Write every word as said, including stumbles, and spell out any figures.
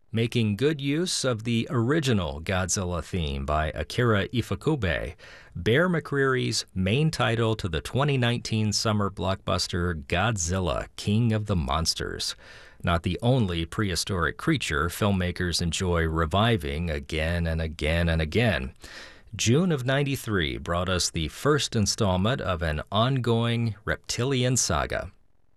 Making good use of the original Godzilla theme by Akira Ifukube, Bear McCreary's main title to the twenty nineteen summer blockbuster Godzilla, King of the Monsters. Not the only prehistoric creature filmmakers enjoy reviving again and again and again. June of ninety-three brought us the first installment of an ongoing reptilian saga.